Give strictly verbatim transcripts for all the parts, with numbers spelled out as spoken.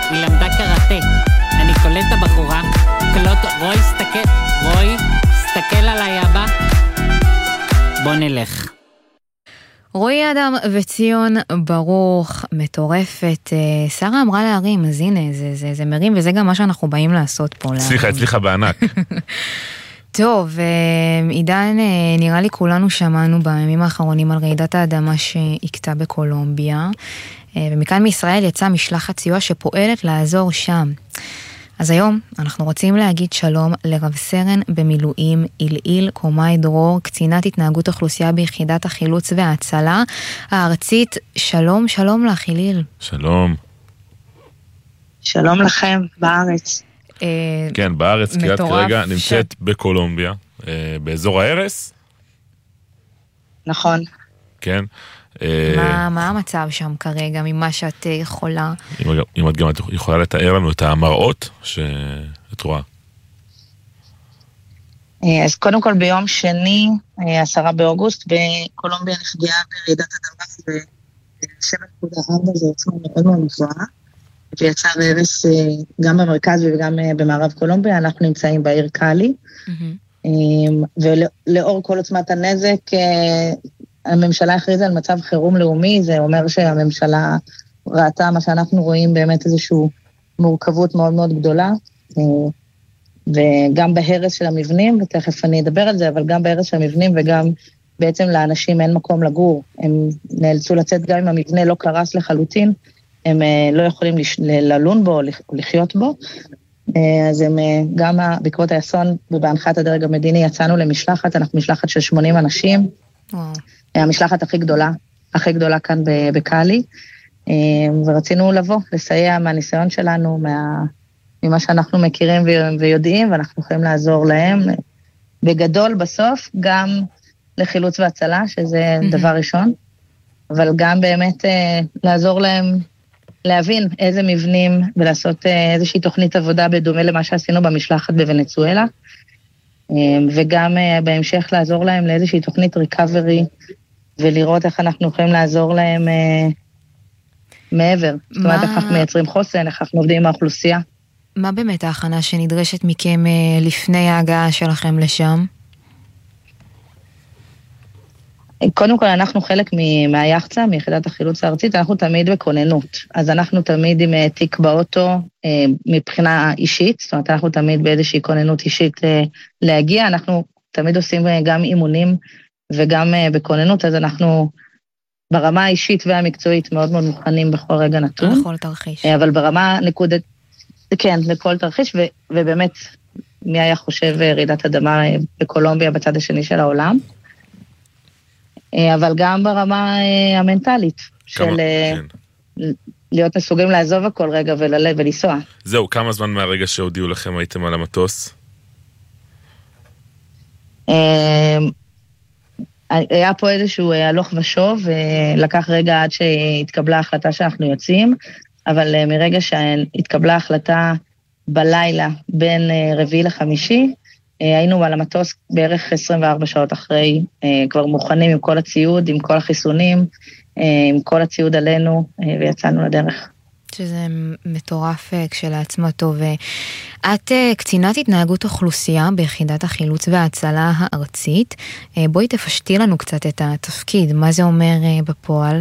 היא למדה קראטה. אני קולט את הבחורה, קלוט, רוי, סתכל, רוי, סתכל עליי אבא. בוא נלך. רועי אדם וציון ברוך, מטורפת. שרה אמרה להרים, אז הנה, זה, זה, זה מרים, וזה גם מה שאנחנו באים לעשות פה. הצליחה, הצליחה בענק. טוב, עידן, נראה לי כולנו שמענו בימים האחרונים על רעידת האדמה שהקטה בקולומביה, ומכאן מישראל יצא משלחת סיוע שפועלת לעזור שם. אז היום אנחנו רוצים להגיד שלום לרב סרן במילואים איליל קומאי דרור, קצינת התנהגות אוכלוסייה ביחידת החילוץ וההצלה הארצית. שלום, שלום לך איליל. שלום. שלום לכם בארץ. כן, בארץ, כי את כרגע נמצאת בקולומביה, באזור הארס. נכון. כן. מה, מה המצב שם כרגע, ממה שאת יכולה? אם את גם יכולה לתאר לנו את המראות שאת רואה. אז קודם כל ביום שני, עשרה באוגוסט, בקולומביה נפגעה ברעידת אדמה, ו-שבע נקודה ארבע זה עצמו מאוד מאוד גבוהה, ויצא הרס גם במרכז וגם במערב קולומביה. אנחנו נמצאים בעיר קאלי, ולאור כל עוצמת הנזק, הממשלה הכריזה על מצב חירום לאומי. זה אומר שהממשלה ראתה מה שאנחנו רואים באמת איזושהי מורכבות מאוד מאוד גדולה, וגם בהרס של המבנים, ותכף אני אדבר על זה, אבל גם בהרס של המבנים, וגם בעצם לאנשים אין מקום לגור. הם נאלצו לצאת גם אם המבנה לא קרס לחלוטין, הם לא יכולים ללון בו או לחיות בו. אז הם גם בעקבות האסון ובהנחיית הדרג המדיני יצאנו למשלחת, אנחנו משלחת של שמונים אנשים, וואו. המשלחת הכי גדולה, הכי גדולה כאן בקאלי, ורצינו לבוא, לסייע מהניסיון שלנו, מה, ממה שאנחנו מכירים ויודעים, ואנחנו יכולים לעזור להם, בגדול בסוף, גם לחילוץ והצלה, שזה mm-hmm. דבר ראשון, אבל גם באמת לעזור להם להבין איזה מבנים, ולעשות איזושהי תוכנית עבודה בדומה למה שעשינו במשלחת בוונצואלה, וגם בהמשך לעזור להם לאיזושהי תוכנית ריקאברי, ולראות איך אנחנו יכולים לעזור להם מעבר. זאת אומרת, איך אנחנו מייצרים חוסן, איך אנחנו עובדים עם האוכלוסייה. מה באמת ההכנה שנדרשת מכם לפני ההגעה שלכם לשם? קודם כל, אנחנו חלק מהיחצה, מיחידת החילוץ הארצית, אנחנו תמיד בכוננות. אז אנחנו תמיד עם תיק באוטו מבחינה אישית, זאת אומרת, אנחנו תמיד באיזושהי כוננות אישית להגיע, אנחנו תמיד עושים גם אימונים וגם בכוננות, אז אנחנו ברמה האישית והמקצועית מאוד מאוד מוכנים בכל רגע נתון. לכל תרחיש. אבל ברמה נקודת, כן, לכל תרחיש, ו, ובאמת, מי היה חושב רעידת אדמה בקולומביה בצד השני של העולם? אבל גם ברמה המנטלית, של להיות מסוגלים לעזוב הכל רגע וללב ולנסוע. זהו, כמה זמן מהרגע שהודיעו לכם הייתם על המטוס? היה פה איזשהו הלוך ושוב, לקח רגע עד שהתקבלה ההחלטה שאנחנו יוצאים, אבל מרגע שהתקבלה ההחלטה בלילה בין רביעי לחמישי, היינו על המטוס בערך עשרים וארבע שעות אחרי, כבר מוכנים עם כל הציוד, עם כל החיסונים, עם כל הציוד עלינו, ויצאנו לדרך. שזה מטורף כשלעצמו טוב. את קצינת התנהגות אוכלוסייה ביחידת החילוץ וההצלה הארצית. בואי תפשטי לנו קצת את התפקיד, מה זה אומר בפועל?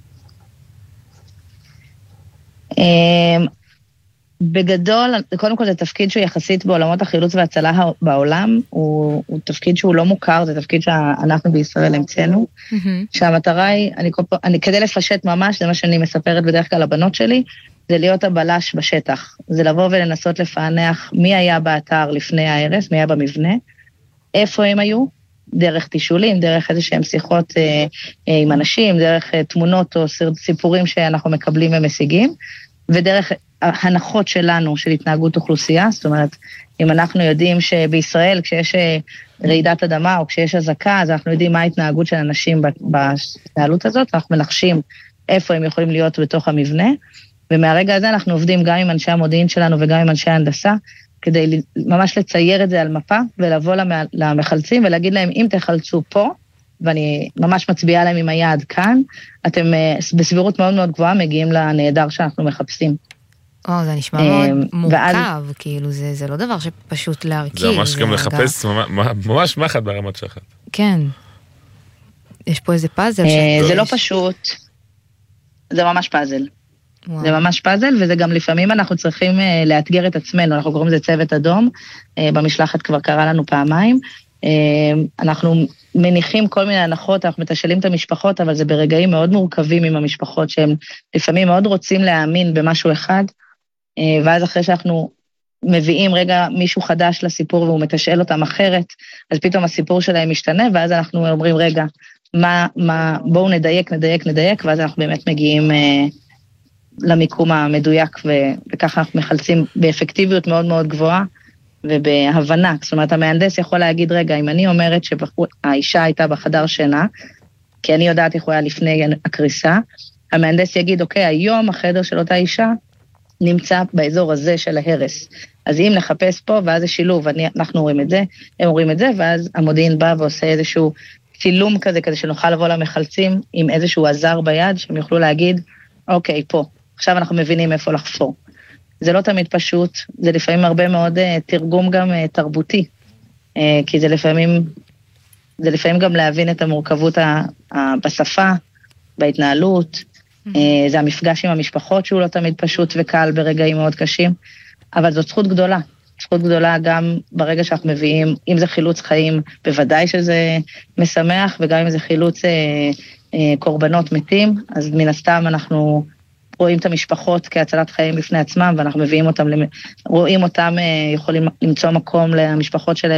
בגדול, קודם כל זה תפקיד שהוא יחסית בעולמות החילוץ וההצלה בעולם, הוא, הוא תפקיד שהוא לא מוכר, זה תפקיד שאנחנו בישראל המצאנו, mm-hmm. שהמטרה היא, אני, אני, כדי לפשט ממש, זה מה שאני מספרת בדרך כלל לבנות שלי, זה להיות הבלש בשטח, זה לבוא ולנסות לפענח מי היה באתר לפני ההרס, מי היה במבנה, איפה הם היו, דרך תישולים, דרך איזה שהם שיחות אה, אה, עם אנשים, דרך אה, תמונות או סיפורים שאנחנו מקבלים ומשיגים, ודרך הנחות שלנו של התנהגות אוכלוסייה, זאת אומרת, אם אנחנו יודעים שבישראל כשיש רעידת אדמה או כשיש הזקה, אז אנחנו יודעים מה ההתנהגות של אנשים בהתנהלות הזאת, אנחנו מנחשים איפה הם יכולים להיות בתוך המבנה, ומהרגע הזה אנחנו עובדים גם עם אנשי המודיעין שלנו וגם עם אנשי ההנדסה, כדי ממש לצייר את זה על מפה, ולבוא למחלצים ולהגיד להם, אם תחלצו פה, ואני ממש מצביעה להם עם היעד כאן, אתם בסבירות מאוד מאוד גבוהה מגיעים לנהדר שאנחנו מחפשים. או, זה נשמע מאוד מורכב, כאילו, זה לא דבר שפשוט להרכיב. זה ממש גם לחפש ממש מחט ברמת שחת. כן. יש פה איזה פאזל. זה לא פשוט. זה ממש פאזל. זה ממש פאזל, וזה גם לפעמים אנחנו צריכים לאתגר את עצמנו, אנחנו קוראים לזה צוות אדום, במשלחת כבר קרה לנו פעמיים, אנחנו מניחים כל מיני הנחות, אנחנו מתשאלים את המשפחות, אבל זה ברגעים מאוד מורכבים עם המשפחות, שהם לפעמים מאוד רוצים להאמין במשהו אחד, ואז אחרי שאנחנו מביאים רגע מישהו חדש לסיפור, והוא מתשאל אותם אחרת, אז פתאום הסיפור שלהם משתנה, ואז אנחנו אומרים רגע, מה, מה, בואו נדייק, נדייק, נדייק, ואז אנחנו באמת מגיעים למיקום המדויק, וככה אנחנו מחלצים באפקטיביות מאוד מאוד גבוהה, ובהבנה, זאת אומרת, המהנדס יכול להגיד, רגע, אם אני אומרת שהאישה הייתה בחדר שינה, כי אני יודעת איך הוא היה לפני הקריסה, המהנדס יגיד, אוקיי, היום החדר של אותה אישה נמצא באזור הזה של ההרס. אז אם נחפש פה, ואז זה שילוב, אני, אנחנו רואים את זה, הם רואים את זה, ואז המודיעין בא ועושה איזשהו צילום כזה, כזה שנוכל לבוא למחלצים עם איזשהו עזר ביד, שהם יוכלו להגיד, אוקיי, פה, עכשיו אנחנו מבינים איפה לחפור. זה לא תמיד פשוט, זה לפעמים הרבה מאוד uh, תרגום גם uh, תרבותי, uh, כי זה לפעמים, זה לפעמים גם להבין את המורכבות ה, ה, בשפה, בהתנהלות, mm-hmm. uh, זה המפגש עם המשפחות שהוא לא תמיד פשוט וקל ברגעים מאוד קשים, אבל זאת זכות גדולה, זכות גדולה גם ברגע שאנחנו מביאים, אם זה חילוץ חיים, בוודאי שזה משמח, וגם אם זה חילוץ uh, uh, קורבנות מתים, אז מן הסתם אנחנו רואים את המשפחות כהצלת חיים בפני עצמם, ואנחנו מביאים אותם, רואים אותם, יכולים למצוא מקום למשפחות שלהם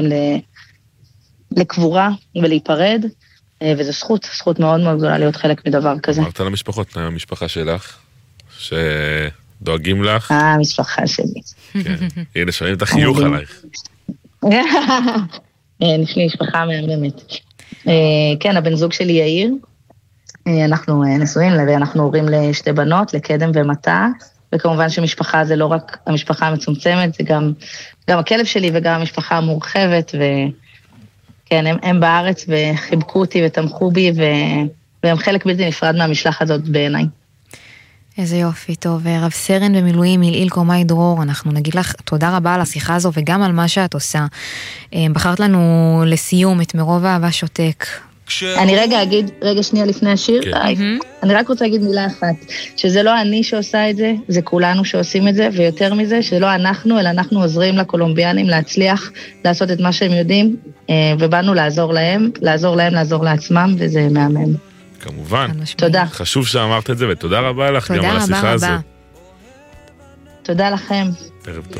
לקבורה ולהיפרד, וזו זכות, זכות מאוד מאוד גדולה להיות חלק מדבר כזה. אמרת למשפחות, המשפחה שלך, שדואגים לך? אה, המשפחה שלי. כן, הנה, שומעים את החיוך עלייך. יש לי משפחה מהממת. כן, הבן זוג שלי יאיר, אנחנו נשואים ואנחנו הורים לשתי בנות, לקדם ומטה, וכמובן שמשפחה זה לא רק המשפחה המצומצמת, זה גם, גם הכלב שלי וגם המשפחה המורחבת, וכן, הם, הם בארץ וחיבקו אותי ותמכו בי, ו, והם חלק בלתי נפרד מהמשלחת הזאת בעיניי. איזה יופי, טוב, רב סרן במילואים מילעיל קומאי דרור, אנחנו נגיד לך תודה רבה על השיחה הזו וגם על מה שאת עושה. בחרת לנו לסיום את מרוב אהבה שותק. אני רגע אגיד, רגע שנייה לפני השיר, אני רק רוצה להגיד מילה אחת, שזה לא אני שעושה את זה, זה כולנו שעושים את זה, ויותר מזה, שלא אנחנו, אלא אנחנו עוזרים לקולומביאנים להצליח לעשות את מה שהם יודעים, ובאנו לעזור להם, לעזור להם, לעזור לעצמם, וזה מהמם. כמובן. תודה. חשוב שאמרת את זה, ותודה רבה לך גם על השיחה הזו. תודה לכם. ערב טוב.